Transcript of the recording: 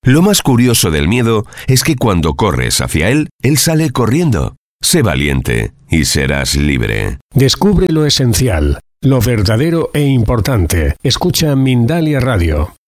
Lo más curioso del miedo es que cuando corres hacia él sale corriendo. Sé valiente y serás libre. Descubre lo esencial, lo verdadero e importante. Escucha Mindalia Radio.